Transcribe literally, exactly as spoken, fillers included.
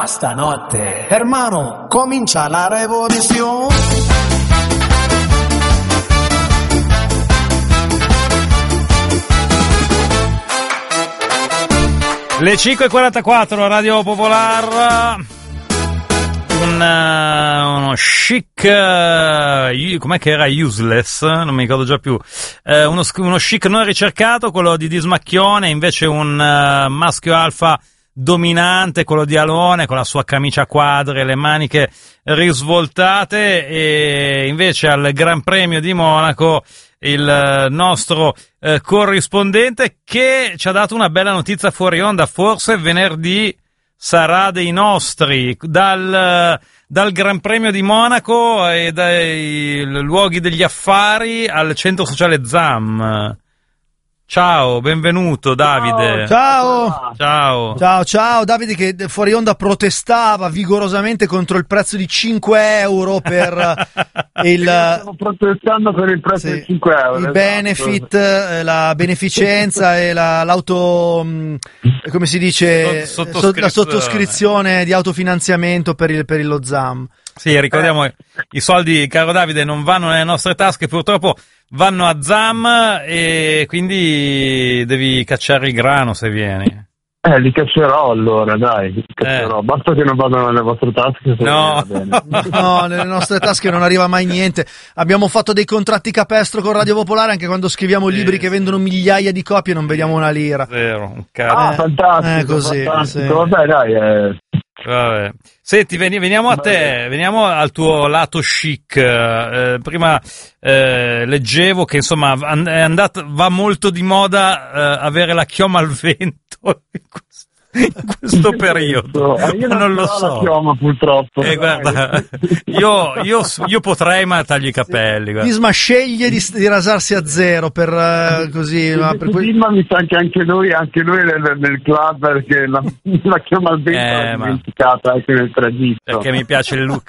stanotte, hermano, comincia la revoluzione. Le cinque e quarantaquattro, Radio Popolar. Un, uh, uno chic, uh, com'è che era? Useless, non mi ricordo già più. Uh, uno, uno chic non ricercato, quello di Dismacchione, invece un uh, maschio alfa dominante, quello di Alone, con la sua camicia a quadri, le maniche risvoltate, e invece al Gran Premio di Monaco il nostro eh, corrispondente, che ci ha dato una bella notizia fuori onda. Forse venerdì sarà dei nostri, dal, dal Gran Premio di Monaco e dai luoghi degli affari al centro sociale ZAM. Ciao, benvenuto Davide. Ciao. Ciao. Ciao, ciao. Davide che fuori onda protestava vigorosamente contro il prezzo di cinque euro per il... Stiamo protestando per il prezzo sì, di cinque euro. I esatto. benefit, la beneficenza e la, l'auto... come si dice? Sottoscrizione. La sottoscrizione di autofinanziamento per, il, per lo ZAM. Sì, ricordiamo che i soldi, caro Davide, non vanno nelle nostre tasche, purtroppo vanno a ZAM, e quindi devi cacciare il grano se vieni. Eh, li caccerò allora, dai, li caccerò. Eh. Basta che non vadano nelle vostre tasche. Se No. bene. No, nelle nostre tasche non arriva mai niente. Abbiamo fatto dei contratti capestro con Radio Popolare, anche quando scriviamo libri sì, che vendono migliaia di copie non vediamo una lira. Zero, un cazzo. Ah, fantastico, eh, così, fantastico. sì. Vabbè, dai, eh. Vabbè. Senti, veni, veniamo a te, veniamo al tuo lato chic. Eh, prima eh, leggevo che insomma è andato, va molto di moda eh, avere la chioma al vento in questo, in questo periodo. Eh, io non, non lo so. so. La chioma, purtroppo. Eh, guarda, io, io, io potrei, ma taglio i capelli. Guarda. Isma sceglie di, di rasarsi a zero per uh, così. Ma per que- Isma mi sa che anche lui, anche lui nel, nel club, perché la, la chiama al vento Eh, l'ha ma- dimenticata anche nel tragitto. Perché mi piace il look